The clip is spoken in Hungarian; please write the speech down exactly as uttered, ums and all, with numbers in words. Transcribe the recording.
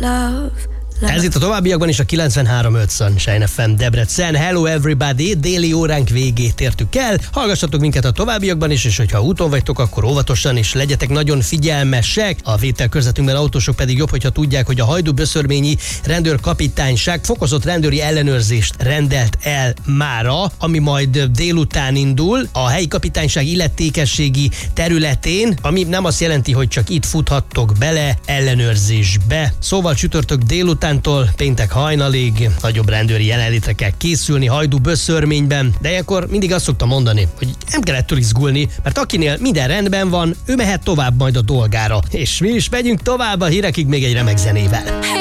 love. Ez itt a továbbiakban is a kilencvenhárom öt Sunshine ef em Debrecen. Hello everybody, déli óránk végét értük el. Hallgassatok minket a továbbiakban is, és hogyha úton vagytok, akkor óvatosan és legyetek nagyon figyelmesek. A vételkörzetünkben autósok pedig jobb, hogyha tudják, hogy a Hajdú-Böszörményi rendőrkapitányság fokozott rendőri ellenőrzést rendelt el mára, ami majd délután indul a helyi kapitányság illetékességi területén, ami nem azt jelenti, hogy csak itt futhattok bele ellenőrzésbe. Szóval csütörtök délután péntek hajnalig nagyobb rendőri jelenlétre kell készülni Hajdú-Böszörményben, de ilyenkor mindig azt szoktam mondani, hogy nem kell ettől izgulni, mert akinél minden rendben van, ő mehet tovább majd a dolgára. És mi is megyünk tovább a hírekig még egy remek zenével.